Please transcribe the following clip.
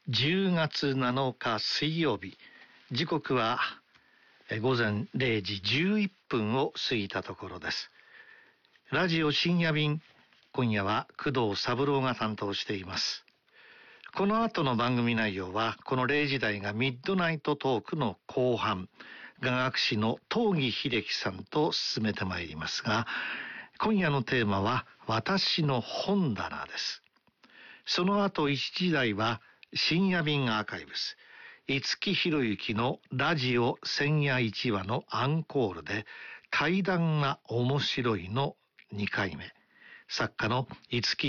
10月7日水曜日、時刻は午前0時11分を過ぎたところです。ラジオ深夜便、今夜は工藤三郎が担当しています。この後の番組内容は、この0時台がミッドナイトトークの後半、雅楽師の東儀秀樹さんと進めてまいりますが、今夜のテーマは私の本棚です。その後1時台は深夜便アーカイブス、五木ひろゆきのラジオ千夜一話のアンコールで、対談が面白いの2回目、作家の五木